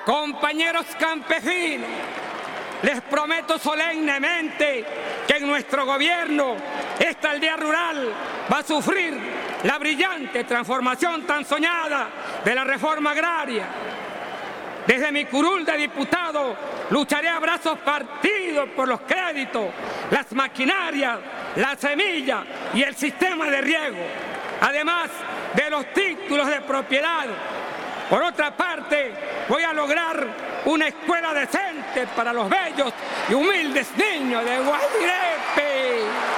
Compañeros campesinos, les prometo solemnemente que en nuestro gobierno esta aldea rural va a sufrir la brillante transformación tan soñada de la reforma agraria. Desde mi curul de diputado lucharé a brazos partidos por los créditos, las maquinarias, la semilla y el sistema de riego, además de los títulos de propiedad. Por otra parte, voy a lograr una escuela decente para los bellos y humildes niños de Guajirepe.